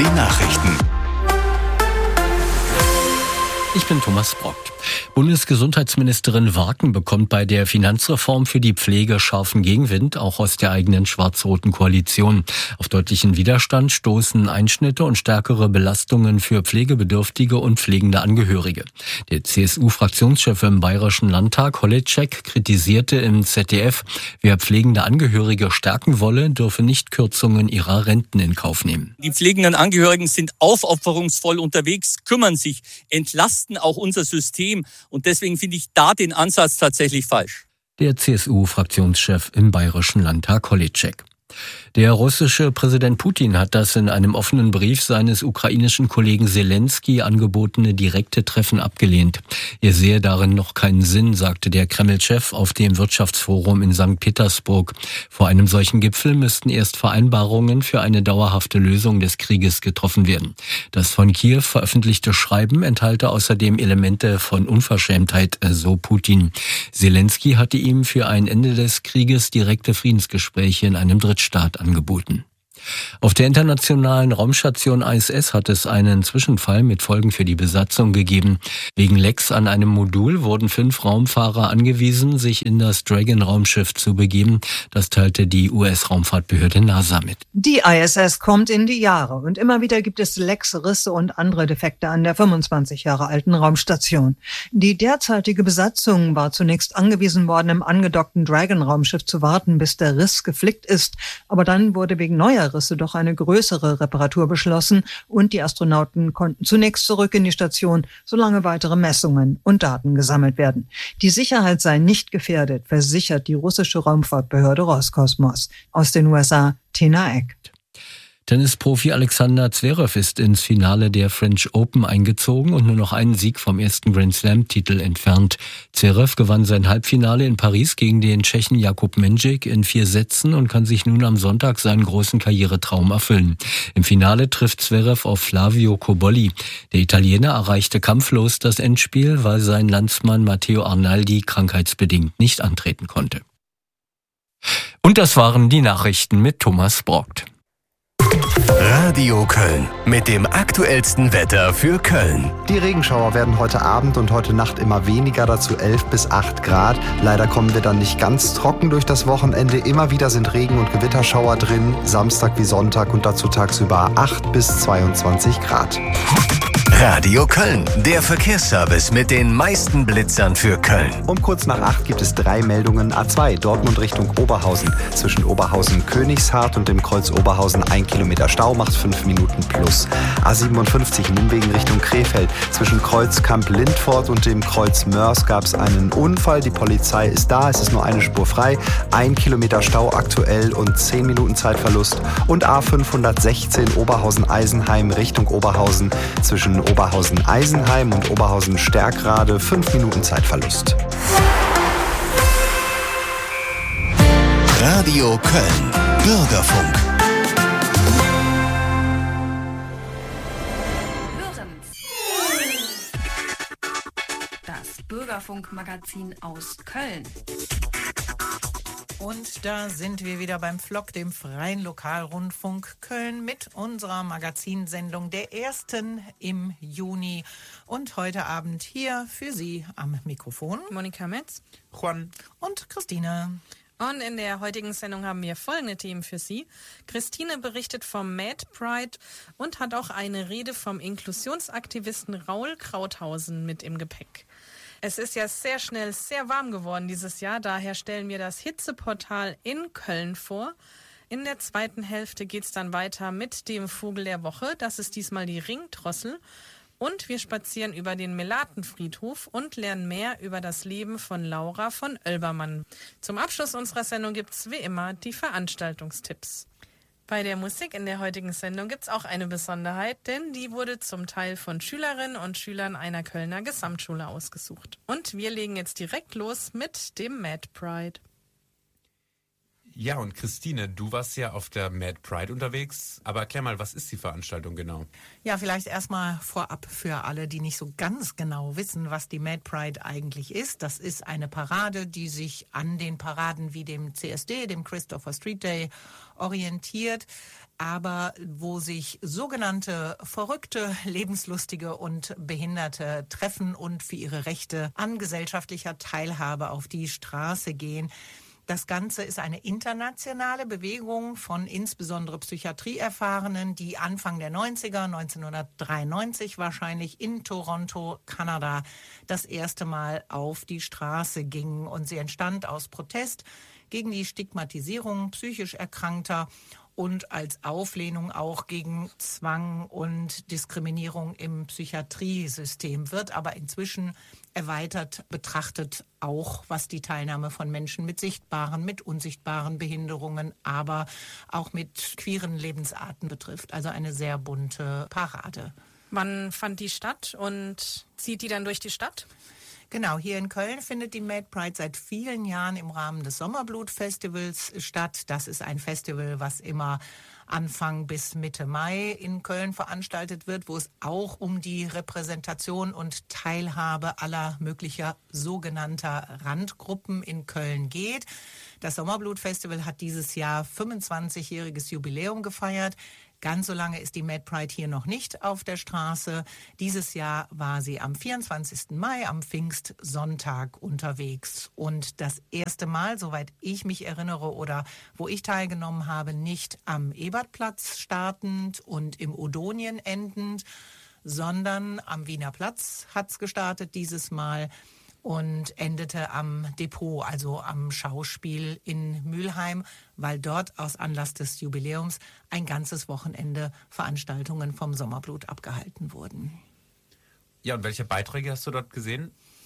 die Nachrichten. Ich bin Thomas Brock. Bundesgesundheitsministerin Warken bekommt bei der Finanzreform für die Pflege scharfen Gegenwind, auch aus der eigenen schwarz-roten Koalition. Auf deutlichen Widerstand stoßen Einschnitte und stärkere Belastungen für Pflegebedürftige und pflegende Angehörige. Der CSU-Fraktionschef im Bayerischen Landtag, Holitschek, kritisierte im ZDF, wer pflegende Angehörige stärken wolle, dürfe nicht Kürzungen ihrer Renten in Kauf nehmen. Die pflegenden Angehörigen sind aufopferungsvoll unterwegs, kümmern sich, entlasten auch unser System. Und deswegen finde ich da den Ansatz tatsächlich falsch. Der CSU-Fraktionschef im Bayerischen Landtag, Holitschek. Der russische Präsident Putin hat das in einem offenen Brief seines ukrainischen Kollegen Selenskyj angebotene direkte Treffen abgelehnt. Er sehe darin noch keinen Sinn, sagte der Kreml-Chef auf dem Wirtschaftsforum in St. Petersburg. Vor einem solchen Gipfel müssten erst Vereinbarungen für eine dauerhafte Lösung des Krieges getroffen werden. Das von Kiew veröffentlichte Schreiben enthalte außerdem Elemente von Unverschämtheit, so Putin. Selenskyj hatte ihm für ein Ende des Krieges direkte Friedensgespräche in einem Drittstaat angeboten. Auf der internationalen Raumstation ISS hat es einen Zwischenfall mit Folgen für die Besatzung gegeben. Wegen Lecks an einem Modul wurden 5 Raumfahrer angewiesen, sich in das Dragon-Raumschiff zu begeben. Das teilte die US-Raumfahrtbehörde NASA mit. Die ISS kommt in die Jahre und immer wieder gibt es Lecks, Risse und andere Defekte an der 25 Jahre alten Raumstation. Die derzeitige Besatzung war zunächst angewiesen worden, im angedockten Dragon-Raumschiff zu warten, bis der Riss geflickt ist. Aber dann wurde wegen neuer Risse doch eine größere Reparatur beschlossen und die Astronauten konnten zunächst zurück in die Station, solange weitere Messungen und Daten gesammelt werden. Die Sicherheit sei nicht gefährdet, versichert die russische Raumfahrtbehörde Roskosmos. Aus den USA, Tina Eck. Tennisprofi Alexander Zverev ist ins Finale der French Open eingezogen und nur noch einen Sieg vom ersten Grand-Slam-Titel entfernt. Zverev gewann sein Halbfinale in Paris gegen den Tschechen Jakub Mendžík in 4 Sätzen und kann sich nun am Sonntag seinen großen Karrieretraum erfüllen. Im Finale trifft Zverev auf Flavio Cobolli. Der Italiener erreichte kampflos das Endspiel, weil sein Landsmann Matteo Arnaldi krankheitsbedingt nicht antreten konnte. Und das waren die Nachrichten mit Thomas Brock. Radio Köln mit dem aktuellsten Wetter für Köln. Die Regenschauer werden heute Abend und heute Nacht immer weniger, dazu 11 bis 8 Grad. Leider kommen wir dann nicht ganz trocken durch das Wochenende. Immer wieder sind Regen- und Gewitterschauer drin, Samstag wie Sonntag und dazu tagsüber 8 bis 22 Grad. Radio Köln, der Verkehrsservice mit den meisten Blitzern für Köln. Um kurz nach 8 gibt es 3 Meldungen. A2 Dortmund Richtung Oberhausen. Zwischen Oberhausen-Königshardt und dem Kreuz Oberhausen 1 Kilometer Stau macht 5 Minuten plus. A57 Nimwegen Richtung Krefeld. Zwischen Kreuz Kamp-Lindfort und dem Kreuz Mörs gab es einen Unfall. Die Polizei ist da, es ist nur eine Spur frei. 1 Kilometer Stau aktuell und 10 Minuten Zeitverlust. Und A516 Oberhausen-Eisenheim Richtung Oberhausen. Zwischen Oberhausen-Eisenheim und Oberhausen-Stärkrade 5 Minuten Zeitverlust. Radio Köln. Bürgerfunk. Das Bürgerfunk-Magazin aus Köln. Und da sind wir wieder beim Flock, dem Freien Lokalrundfunk Köln mit unserer Magazinsendung der ersten im Juni. Und heute Abend hier für Sie am Mikrofon Monika Metz, Juan und Christine. Und in der heutigen Sendung haben wir folgende Themen für Sie. Christine berichtet vom Mad Pride und hat auch eine Rede vom Inklusionsaktivisten Raul Krauthausen mit im Gepäck. Es ist ja sehr schnell sehr warm geworden dieses Jahr, daher stellen wir das Hitzeportal in Köln vor. In der zweiten Hälfte geht es dann weiter mit dem Vogel der Woche, das ist diesmal die Ringdrossel. Und wir spazieren über den Melatenfriedhof und lernen mehr über das Leben von Laura von Oelbermann. Zum Abschluss unserer Sendung gibt es wie immer die Veranstaltungstipps. Bei der Musik in der heutigen Sendung gibt es auch eine Besonderheit, denn die wurde zum Teil von Schülerinnen und Schülern einer Kölner Gesamtschule ausgesucht. Und wir legen jetzt direkt los mit dem Mad Pride. Ja, und Christine, du warst ja auf der Mad Pride unterwegs, aber erklär mal, was ist die Veranstaltung genau? Ja, vielleicht erstmal vorab für alle, die nicht so ganz genau wissen, was die Mad Pride eigentlich ist. Das ist eine Parade, die sich an den Paraden wie dem CSD, dem Christopher Street Day, orientiert, aber wo sich sogenannte Verrückte, Lebenslustige und Behinderte treffen und für ihre Rechte an gesellschaftlicher Teilhabe auf die Straße gehen. Das Ganze ist eine internationale Bewegung von insbesondere Psychiatrieerfahrenen, die Anfang der 90er, 1993 wahrscheinlich, in Toronto, Kanada, das erste Mal auf die Straße gingen. Und sie entstand aus Protest gegen die Stigmatisierung psychisch Erkrankter und als Auflehnung auch gegen Zwang und Diskriminierung im Psychiatriesystem, wird aber inzwischen erweitert betrachtet, auch was die Teilnahme von Menschen mit sichtbaren, mit unsichtbaren Behinderungen, aber auch mit queeren Lebensarten betrifft. Also eine sehr bunte Parade. Wann fand die statt und zieht die dann durch die Stadt? Genau, hier in Köln findet die Mad Pride seit vielen Jahren im Rahmen des Sommerblut-Festivals statt. Das ist ein Festival, was immer Anfang bis Mitte Mai in Köln veranstaltet wird, wo es auch um die Repräsentation und Teilhabe aller möglicher sogenannter Randgruppen in Köln geht. Das Sommerblut-Festival hat dieses Jahr 25-jähriges Jubiläum gefeiert. Ganz so lange ist die Mad Pride hier noch nicht auf der Straße. Dieses Jahr war sie am 24. Mai, am Pfingstsonntag unterwegs. Und das erste Mal, soweit ich mich erinnere oder wo ich teilgenommen habe, nicht am Ebertplatz startend und im Odonien endend, sondern am Wiener Platz hat's gestartet dieses Mal und endete am Depot, also am Schauspiel in Mülheim, weil dort aus Anlass des Jubiläums ein ganzes Wochenende Veranstaltungen vom Sommerblut abgehalten wurden. Ja, und welche Beiträge hast du dort gesehen?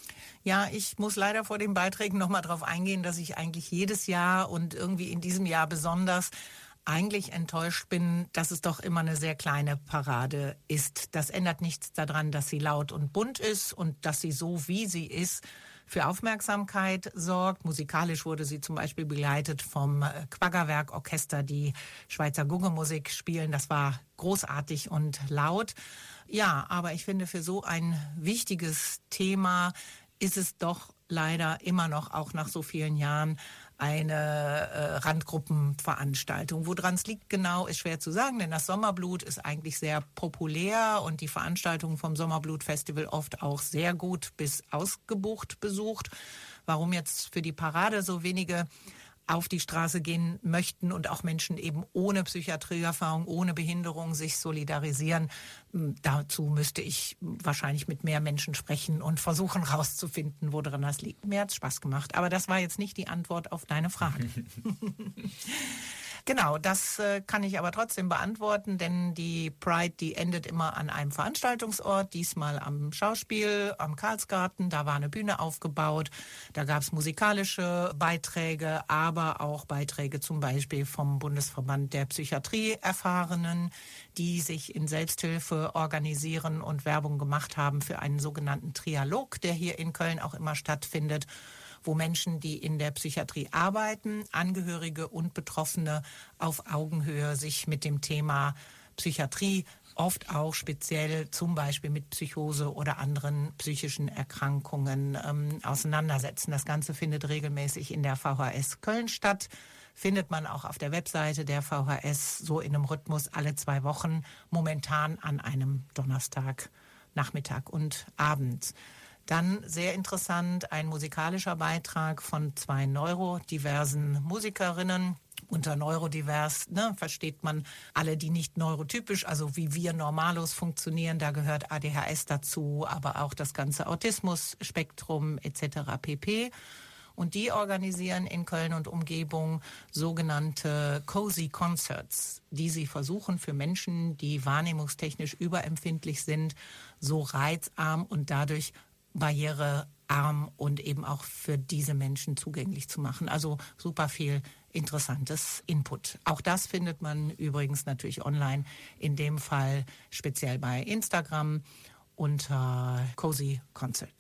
Ja, ich muss leider vor den Beiträgen nochmal drauf eingehen, dass ich eigentlich jedes Jahr und irgendwie in diesem Jahr besonders eigentlich enttäuscht bin, dass es doch immer eine sehr kleine Parade ist. Das ändert nichts daran, dass sie laut und bunt ist und dass sie so, wie sie ist, für Aufmerksamkeit sorgt. Musikalisch wurde sie zum Beispiel begleitet vom Quaggerwerk-Orchester, die Schweizer Guggemusik spielen. Das war großartig und laut. Ja, aber ich finde, für so ein wichtiges Thema ist es doch leider immer noch, auch nach so vielen Jahren, eine Randgruppenveranstaltung. Woran es liegt genau, ist schwer zu sagen, denn das Sommerblut ist eigentlich sehr populär und die Veranstaltungen vom Sommerblut-Festival oft auch sehr gut bis ausgebucht besucht. Warum jetzt für die Parade so wenige auf die Straße gehen möchten und auch Menschen eben ohne Psychiatrieerfahrung, ohne Behinderung sich solidarisieren. Dazu müsste ich wahrscheinlich mit mehr Menschen sprechen und versuchen rauszufinden, woran das liegt. Mir hat's Spaß gemacht, aber das war jetzt nicht die Antwort auf deine Frage. Genau, das kann ich aber trotzdem beantworten, denn die Pride, die endet immer an einem Veranstaltungsort, diesmal am Schauspiel, am Karlsgarten. Da war eine Bühne aufgebaut, da gab es musikalische Beiträge, aber auch Beiträge zum Beispiel vom Bundesverband der Psychiatrieerfahrenen, die sich in Selbsthilfe organisieren und Werbung gemacht haben für einen sogenannten Trialog, der hier in Köln auch immer stattfindet, wo Menschen, die in der Psychiatrie arbeiten, Angehörige und Betroffene auf Augenhöhe sich mit dem Thema Psychiatrie, oft auch speziell zum Beispiel mit Psychose oder anderen psychischen Erkrankungen auseinandersetzen. Das Ganze findet regelmäßig in der VHS Köln statt. Findet man auch auf der Webseite der VHS so in einem Rhythmus alle 2 Wochen, momentan an einem Donnerstag, Nachmittag und Abend. Dann sehr interessant, ein musikalischer Beitrag von 2 neurodiversen Musikerinnen. Unter neurodivers versteht man alle, die nicht neurotypisch, also wie wir Normalos funktionieren. Da gehört ADHS dazu, aber auch das ganze Autismus-Spektrum etc. pp. Und die organisieren in Köln und Umgebung sogenannte Cozy Concerts, die sie versuchen für Menschen, die wahrnehmungstechnisch überempfindlich sind, so reizarm und dadurch barrierearm und eben auch für diese Menschen zugänglich zu machen. Also super viel interessantes Input. Auch das findet man übrigens natürlich online, in dem Fall speziell bei Instagram unter Cozy Concerts.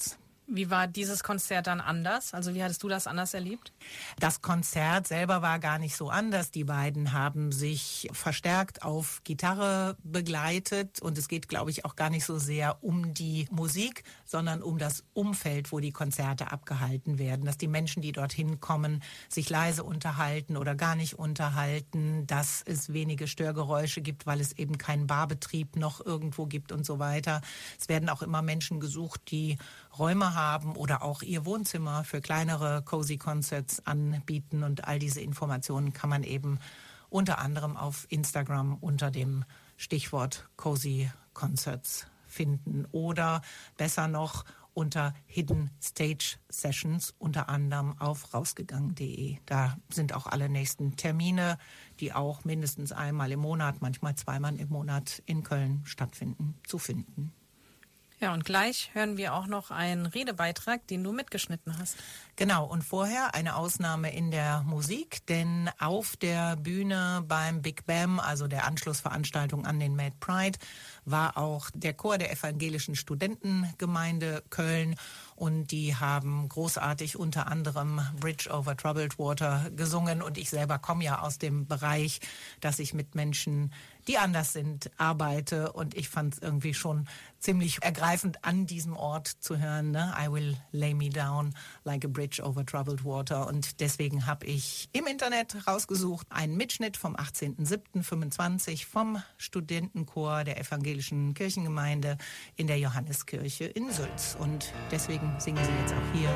Wie war dieses Konzert dann anders? Also wie hattest du das anders erlebt? Das Konzert selber war gar nicht so anders. Die beiden haben sich verstärkt auf Gitarre begleitet und es geht, glaube ich, auch gar nicht so sehr um die Musik, sondern um das Umfeld, wo die Konzerte abgehalten werden. Dass die Menschen, die dorthin kommen, sich leise unterhalten oder gar nicht unterhalten, dass es wenige Störgeräusche gibt, weil es eben keinen Barbetrieb noch irgendwo gibt und so weiter. Es werden auch immer Menschen gesucht, die Räume haben oder auch ihr Wohnzimmer für kleinere Cozy Concerts anbieten. Und all diese Informationen kann man eben unter anderem auf Instagram unter dem Stichwort Cozy Concerts finden oder besser noch unter Hidden Stage Sessions, unter anderem auf rausgegangen.de. Da sind auch alle nächsten Termine, die auch mindestens einmal im Monat, manchmal zweimal im Monat in Köln stattfinden, zu finden. Ja, und gleich hören wir auch noch einen Redebeitrag, den du mitgeschnitten hast. Genau, und vorher eine Ausnahme in der Musik, denn auf der Bühne beim Big Bam, also der Anschlussveranstaltung an den Mad Pride, war auch der Chor der Evangelischen Studentengemeinde Köln und die haben großartig unter anderem Bridge over Troubled Water gesungen und ich selber komme ja aus dem Bereich, dass ich mit Menschen, die anders sind, arbeite und ich fand es irgendwie schon ziemlich ergreifend an diesem Ort zu hören, ne? I will lay me down like a bridge over troubled water und deswegen habe ich im Internet rausgesucht einen Mitschnitt vom 18.07.25 vom Studentenchor der Evangelischen Kirchengemeinde in der Johanneskirche in Sülz und deswegen singen sie jetzt auch hier